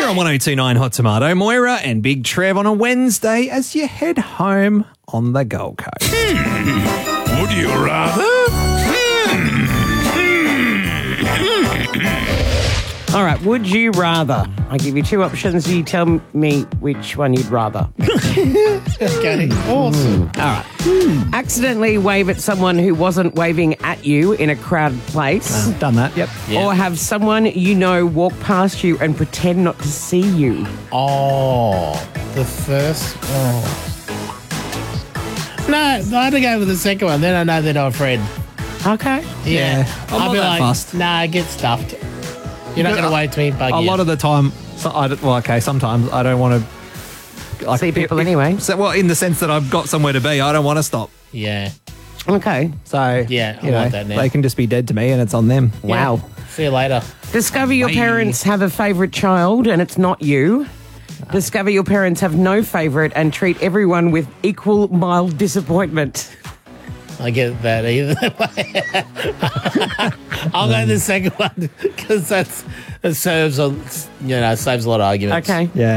You're on 1029 Hot Tomato. Moira and Big Trev on a Wednesday as you head home on the Gold Coast. Would you rather? All right, would you rather? I give you two options. You tell me which one you'd rather. Okay, awesome. All right. Accidentally wave at someone who wasn't waving at you in a crowded place. Done that, yep. Or have someone you know walk past you and pretend not to see you. Oh, the first. Oh. No, I had to go with the second one. Then I know they're not a friend. Okay. Yeah. I'm I'll not be that like, fussed. nah, get stuffed. You're not going to wave to me, bug A you. lot of the time, sometimes I don't want to See people anyway. So, well, in the sense that I've got somewhere to be, I don't want to stop. Yeah. Okay. So, Yeah, I you know, want that now. they can just be dead to me and it's on them. Wow. See you later. Discover your parents have a favourite child and it's not you. Discover your parents have no favourite and treat everyone with equal mild disappointment. I get that either way. I'll go the second one because that serves a lot of arguments. Okay. Yeah.